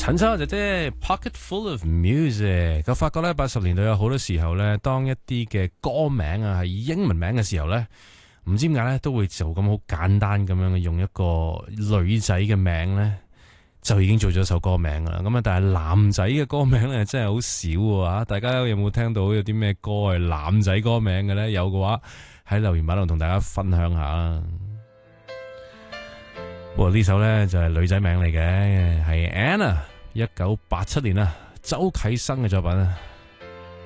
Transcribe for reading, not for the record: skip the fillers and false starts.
陳秋姐姐 Pocket Full of Music。我發覺咧80年代有好多時候咧，當一啲嘅歌名啊係英文名嘅時候咧，唔知點解咧都會做咁好簡單咁樣用一個女仔嘅名咧，就已經做咗首歌名啦。咁啊，但係男仔嘅歌名咧真係好少喎。大家有冇聽到有啲咩歌係男仔歌名嘅咧？有嘅話喺留言板度同大家分享下啦。不過呢首咧就係女仔名嚟嘅，係 Anna， 1987年啊，周啟生嘅作品啊。